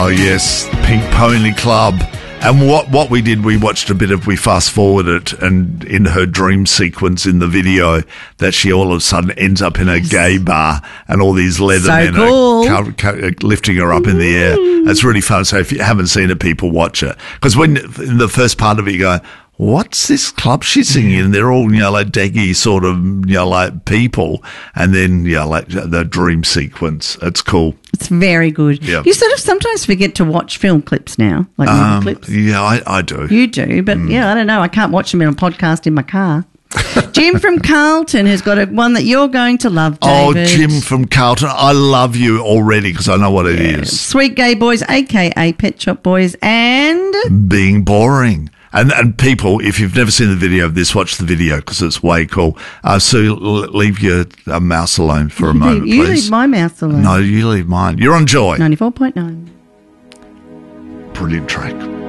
Oh, yes, Pink Pony Club. And what we did, we watched a bit of, we fast-forwarded it, and in her dream sequence in the video, that she all of a sudden ends up in a gay bar, and all these leather men are lifting her up in the air. It's really fun. So if you haven't seen it, people watch it. Because when in the first part of it, you go, what's this club she's singing in? They're all, like deggy sort of, like people. And then, like the dream sequence. It's cool. It's very good. Yeah. You sort of sometimes forget to watch film clips now, like movie clips. Yeah, I do. You do, but I don't know. I can't watch them in a podcast in my car. Jim from Carlton has got one that you're going to love, David. Oh, Jim from Carlton, I love you already because I know what it is. Sweet Gay Boys, a.k.a. Pet Shop Boys, and... Being boring. And people, if you've never seen the video of this, watch the video because it's way cool. Sue, leave your mouse alone for a moment, please. You leave my mouse alone. No, you leave mine. You're on Joy. 94.9. Brilliant track.